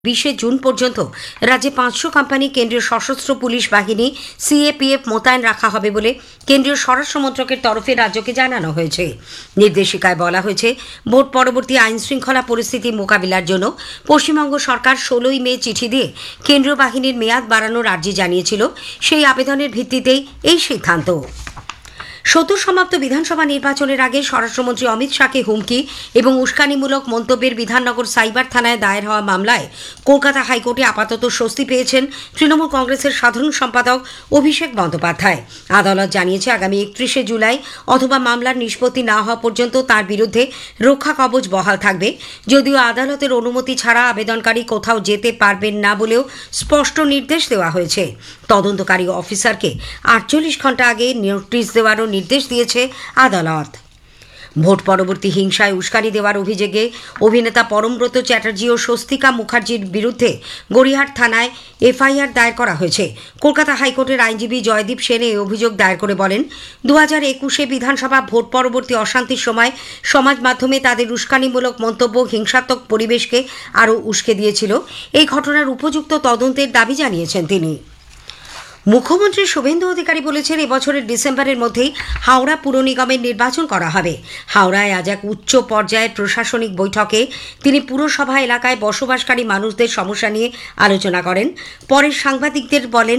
20 June পর্যন্ত রাজ্যে 500 company কেন্দ্রীয় সশস্ত্র পুলিশ বাহিনী সিএপিএফ মোতায়েন রাখা হবে বলে কেন্দ্রীয় স্বরাষ্ট্র মন্ত্রকের তরফে রাজ্যকে জানানো হয়েছে। নির্দেশিকায় বলা হয়েছে, ভোট পরবর্তী আইন শৃঙ্খলা পরিস্থিতি মোকাবিলার জন্য পশ্চিমবঙ্গ সরকার 16ই মে চিঠি দিয়ে কেন্দ্রীয় বাহিনীর মেয়াদ বাড়ানোর আর্জি জানিয়েছিল। সেই আবেদনের ভিত্তিতেই এই সিদ্ধান্ত। সদ্য সমাপ্ত বিধানসভা নির্বাচনের আগে স্বরাষ্ট্রমন্ত্রী অমিত শাহকে হুমকি এবং উস্কানিমূলক মন্তব্যের বিধাননগর সাইবার থানায় দায়ের হওয়া মামলায় কলকাতা হাইকোর্টে আপাতত স্বস্তি পেয়েছেন তৃণমূল কংগ্রেসের সাধারণ সম্পাদক অভিষেক বন্দ্যোপাধ্যায়। আদালত জানিয়েছে, আগামী 31শে জুলাই অথবা মামলার নিষ্পত্তি না হওয়া পর্যন্ত তার বিরুদ্ধে রক্ষা কবচ বহাল থাকবে। যদিও আদালতের অনুমতি ছাড়া আবেদনকারী কোথাও যেতে পারবেন না বলেও স্পষ্ট নির্দেশ দেওয়া হয়েছে। তদন্তকারী অফিসারকে 48 ঘণ্টা আগে নোটিশ দেওয়ারও নির্দেশ দিয়েছে আদালত। ভোট পরবর্তী হিংসায় উস্কানি দেওয়ার অভিযোগে অভিনেতা পরমব্রত চ্যাটার্জি ও স্বস্তিকা মুখার্জির বিরুদ্ধে গড়িয়াহাট থানায় এফআইআর দায়ের করা হয়েছে। কলকাতা হাইকোর্টের আইনজীবী জয়দীপ সেন এই অভিযোগ দায়ের করে বলেন, 2021 বিধানসভা ভোট পরবর্তী অশান্তির সময় সমাজ মাধ্যমে তাদের উস্কানিমূলক মন্তব্য হিংসাত্মক পরিবেশকে আরও উস্কে দিয়েছিল। এই ঘটনার উপযুক্ত তদন্তের দাবি জানিয়েছেন তিনি। মুখ্যমন্ত্রী শুভেন্দু অধিকারী বলেছেন, এবছরের ডিসেম্বরের মধ্যেই হাওড়া পুর নিগমের নির্বাচন করা হবে। হাওড়ায় আজ এক উচ্চ পর্যায়ের প্রশাসনিক বৈঠকে তিনি পুরসভা এলাকায় বসবাসকারী মানুষদের সমস্যা নিয়ে আলোচনা করেন। পরে সাংবাদিকদের বলেন,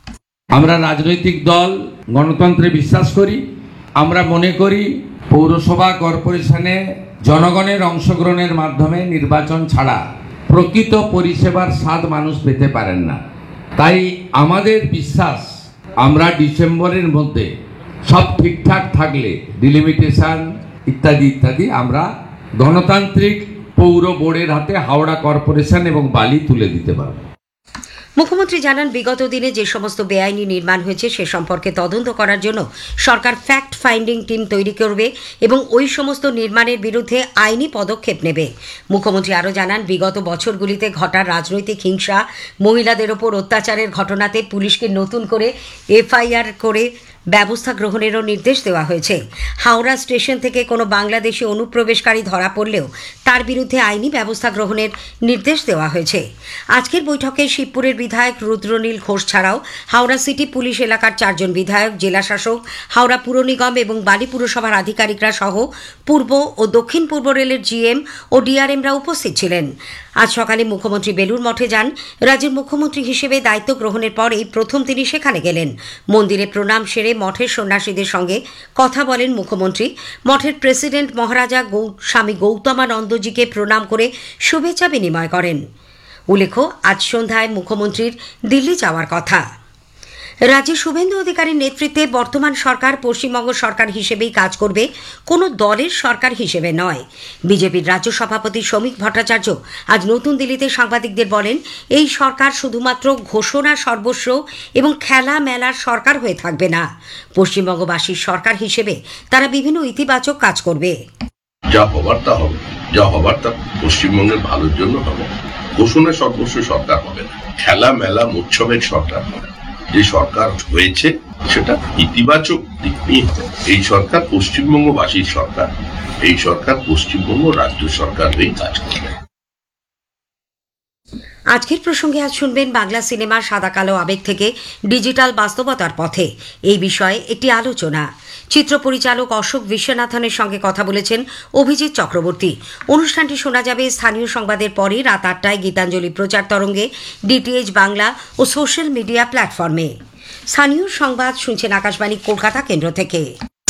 আমরা রাজনৈতিক দল গণতন্ত্রে বিশ্বাস করি। আমরা মনে করি পৌরসভা কর্পোরেশনে জনগণের অংশগ্রহণের মাধ্যমে নির্বাচন ছাড়া প্রকৃত পরিষেবার স্বাদ মানুষ পেতে পারেন না। তাই আমাদের বিশ্বাস, আমরা ডিসেম্বরের মধ্যে সব ঠিকঠাক থাকলে ডিলিমিটেশন ইত্যাদি ইত্যাদি আমরা গণতান্ত্রিক পৌর বোর্ডের হাতে হাওড়া কর্পোরেশন এবং বালি তুলে দিতে পারব। মুখ্যমন্ত্রী জানান, বিগত দিনে যে সমস্ত বেআইনি নির্মাণ হয়েছে সে সম্পর্কে তদন্ত করার জন্য সরকার ফ্যাক্ট ফাইন্ডিং টিম তৈরি করবে এবং ওই সমস্ত নির্মাণের বিরুদ্ধে আইনি পদক্ষেপ নেবে। মুখ্যমন্ত্রী আরও জানান, বিগত বছরগুলিতে ঘটা রাজনৈতিক হিংসা, মহিলাদের ওপর অত্যাচারের ঘটনাতে পুলিশকে নতুন করে এফআইআর করে ব্যবস্থা গ্রহণেরও নির্দেশ দেওয়া হয়েছে। হাওড়া স্টেশন থেকে কোনো বাংলাদেশি অনুপ্রবেশকারী ধরা পড়লেও তার বিরুদ্ধে আইনি ব্যবস্থা গ্রহণের নির্দেশ দেওয়া হয়েছে। আজকের বৈঠকে শিবপুরের বিধায়ক রুদ্রনীল ঘোষ ছাড়াও হাওড়া সিটি পুলিশ এলাকার 4 জন বিধায়ক, জেলা শাসক, হাওড়া পুর নিগম এবং বালি পুরসভার আধিকারিকরা সহ পূর্ব ও দক্ষিণ পূর্ব রেলের জিএম ও ডিআরএমরা উপস্থিত ছিলেন। আজ সকালে মুখ্যমন্ত্রী বেলুর মঠে যান। রাজ্যের মুখ্যমন্ত্রী হিসেবে দায়িত্ব গ্রহণের পরেই প্রথম তিনি সেখানে গেলেন। মন্দিরে প্রণাম সেরে মঠের সন্ন্যাসীদের সঙ্গে কথা বলেন মুখ্যমন্ত্রী। মঠের প্রেসিডেন্ট মহারাজা স্বামী গৌতমানন্দজিকে প্রণাম করে শুভেচ্ছা বিনিময় করেন। উল্লেখ্য, আজ সন্ধ্যায় মুখ্যমন্ত্রীর দিল্লি যাওয়ার কথা। রাজ্যে শুভেন্দু অধিকারীর নেতৃত্বে বর্তমান সরকার পশ্চিমবঙ্গ সরকার হিসেবেই কাজ করবে, কোনো দলের সরকার হিসেবে নয়। বিজেপির রাজ্য সভাপতি শ্রমিক ভট্টাচার্য আজ নতুন দিল্লিতে সাংবাদিকদের বলেন, এই সরকার শুধুমাত্র ঘোষণা সর্বস্ব এবং খেলা মেলার সরকার হয়ে থাকবে না। পশ্চিমবঙ্গবাসীর সরকার হিসেবে তারা বিভিন্ন ইতিবাচক কাজ করবে। যা হবার তা হবে, যা হবার তা পশ্চিমবঙ্গের ভালোর জন্য হবে। ঘোষণা সর্বস্ব সরকার হবে না, খেলা মেলা উৎসবের সরকার হবে। যে সরকার হয়েছে সেটা ইতিবাচক দিক নিয়ে। এই সরকার পশ্চিমবঙ্গবাসীর সরকার, এই সরকার পশ্চিমবঙ্গ রাজ্য সরকার হয়ে কাজ করবে। আজকের প্রসঙ্গে আজ শুনবেন বাংলা সিনেমার সাদা কালো আবেগ থেকে ডিজিটাল বাস্তবতার পথে এই বিষয়ে একটি আলোচনা। চিত্র পরিচালক অশোক বিশ্বনাথনের সঙ্গে কথা বলেছেন অভিজিৎ চক্রবর্তী। অনুষ্ঠানটি শোনা যাবে স্থানীয় সংবাদের পরে রাত 8টায় গীতাঞ্জলি প্রচার তরঙ্গে, ডিটিএইচ বাংলা ও সোশ্যাল মিডিয়া প্ল্যাটফর্মে। স্থানীয় সংবাদ শুনছেন আকাশবাণী কলকাতা কেন্দ্র থেকে।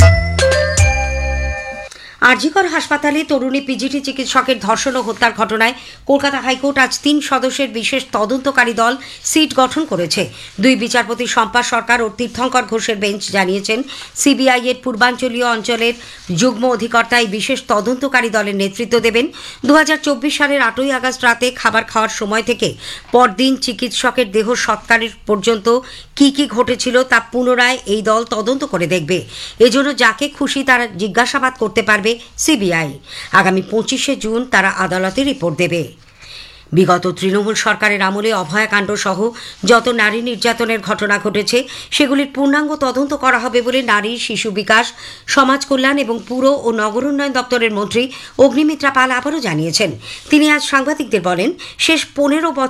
আরজিকর হাসপাতালে তরুণী পিজিটি চিকিৎসকের ধর্ষণ ও হত্যার ঘটনায় কলকাতা হাইকোর্ট আজ 3 সদস্যের বিশেষ তদন্তকারী দল সিট গঠন করেছে। 2 বিচারপতি শম্পা সরকার ও তীর্থঙ্কর ঘোষের বেঞ্চ জানিয়েছেন, সিবিআই এর পূর্বাঞ্চলীয় অঞ্চলের যুগ্ম অধিকর্তা এই বিশেষ তদন্তকারী দলের নেতৃত্ব দেবেন। 2024 সালের 8ই আগস্ট রাতে খাবার খাওয়ার সময় থেকে পরদিন চিকিৎসকের দেহ সৎকারের পর্যন্ত কি কি ঘটেছিল তা পুনরায় এই দল তদন্ত করে দেখবে। এজন্য যাকে খুশি তারা জিজ্ঞাসাবাদ করতে পারবে সিবিআই। আগামী 25শে জুন তারা আদালতে রিপোর্ট দেবে। বিগত তৃণমূল সরকারের আমলে অভয়াকাণ্ড সহ যত নারী নির্যাতনের ঘটনা ঘটেছে সেগুলির পূর্ণাঙ্গ তদন্ত করা হবে বলে নারী, শিশু বিকাশ, সমাজ কল্যাণ এবং পুর ও নগর উন্নয়ন দপ্তরের মন্ত্রী অগ্নিমিত্রা পাল আবারও জানিয়েছেন। তিনি আজ সাংবাদিকদের বলেন, শেষ 15